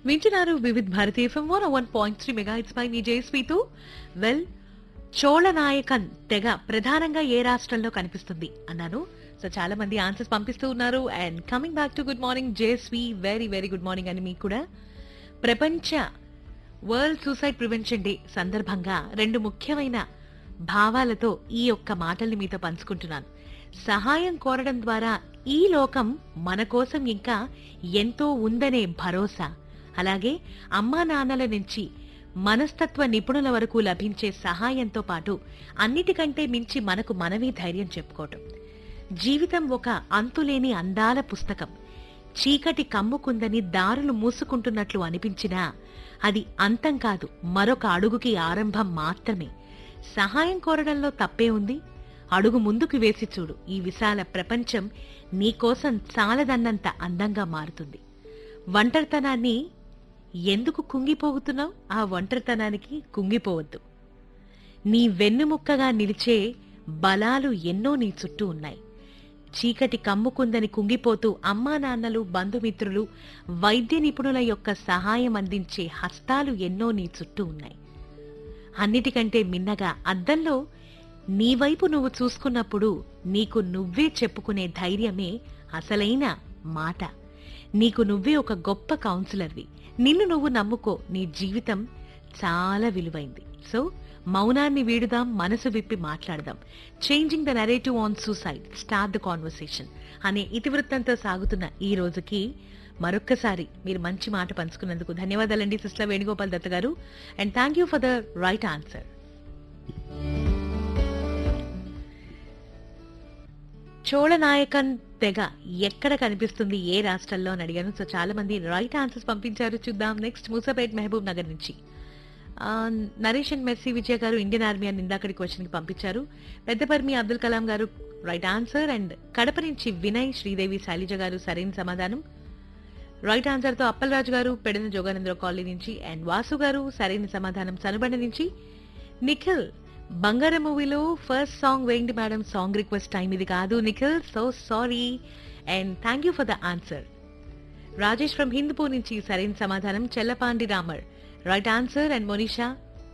వింటున్నారు Vividh Bharati FM 101.3 megahertz పై మీ జేఎస్పీతో. Well, Cholanayakan తెగ ప్రధానంగా ఏ రాష్ట్రంలో కనిపిస్తుంది అన్నాను. సో చాలా మంది ఆన్సర్స్ పంపిస్తూ ఉన్నారు. And coming back to good morning JSV, very very good morning అని మీకు కూడా. ప్రపంచ వరల్డ్ సూసైడ్ ప్రివెన్షన్ డే సందర్భంగా రెండు ముఖ్యమైన భావాలతో ఈ యొక్క మాటల్ని మీతో పంచుకుంటున్నాను. సహాయం కోరడం ద్వారా ఈ లోకం మన కోసం ఇంకా ఎంతో ఉందనే భరోసా, అలాగే అమ్మా నాన్నల నుంచి మనస్తత్వ నిపుణుల వరకు లభించే సహాయంతో పాటు అన్నిటికంటే మించి మనకు మనమే ధైర్యం చెప్పుకోవటం. జీవితం ఒక అంతులేని అందాల పుస్తకం. చీకటి కమ్ముకుందని దారులు మూసుకుంటున్నట్లు అనిపించినా అది అంతం కాదు, మరొక అడుగుకి ఆరంభం మాత్రమే. సహాయం కోరడంలో తప్పే ఉంది? అడుగు ముందుకు వేసి చూడు. ఈ విశాల ప్రపంచం నీకోసం చాలదన్నంత అందంగా మారుతుంది. ఒంటరితనాన్ని ఎందుకు కుంగిపోగుతున్నావు? ఆ ఒంటరితనానికి కుంగిపోవద్దు. నీ వెన్నుముక్కగా నిలిచే బలాలు ఎన్నో నీ చుట్టూ ఉన్నాయి. చీకటి కమ్ముకుందని కుంగిపోతూ అమ్మా నాన్నలు, బంధుమిత్రులు, వైద్య నిపుణుల యొక్క సహాయం అందించే హస్తాలు ఎన్నో నీ చుట్టూ ఉన్నాయి. అన్నిటికంటే మిన్నగా అద్దంలో నీ వైపు నువ్వు చూసుకున్నప్పుడు నీకు నువ్వే చెప్పుకునే ధైర్యమే అసలైన మాట. నీకు నువ్వే ఒక గొప్ప కౌన్సిలర్వి. నిన్ను నువ్వు నమ్ముకో. నీ జీవితం చాలా విలువైంది. సో మౌనాన్ని వీడుదాం, మనసు విప్పి మాట్లాడదాం. Changing the narrative on suicide, start the conversation అనే ఇతివృత్తంతో సాగుతున్న ఈ రోజుకి మరొక్కసారి మీరు మంచి మాట పంచుకున్నందుకు ధన్యవాదాలండి సిస్టర్ వేణుగోపాల్ దత్త గారు. And thank you for the right answer. Cholanayakan తెగ ఎక్కడ కనిపిస్తుంది, ఏ రాష్ట్రంలో అని అడిగాను. సో చాలా మంది రైట్ ఆన్సర్స్ పంపించారు. చూద్దాం. నెక్స్ట్ మూసాపేట్ మహబూబ్ నగర్ నుంచి నరేష్ అండ్ మెర్సీ విజయ్ గారు ఇండియన్ ఆర్మీ అని ఇందాకటి క్వశ్చన్ కి పంపించారు. పెద్దపర్మి అబ్దుల్ కలాం గారు రైట్ ఆన్సర్. అండ్ కడప నుంచి వినయ్, శ్రీదేవి, శైలజ గారు సరైన సమాధానం. రైట్ ఆన్సర్ తో అప్పలరాజు గారు పెడన జోగానంద్ర కాలనీ నుంచి. అండ్ వాసు గారు సరైన సమాధానం సనుబండ నుంచి. నిఖిల్, బంగారం మూవీలో ఫస్ట్ సాంగ్ వేయండి మేడం, సాంగ్ రిక్వెస్ట్ టైం ఇది కాదు Nikhil, so sorry. And thank you for the answer. Rajesh from Hindupur నుంచి సరైన సమాధానం. Chellapandi Ramar right answer. And Monisha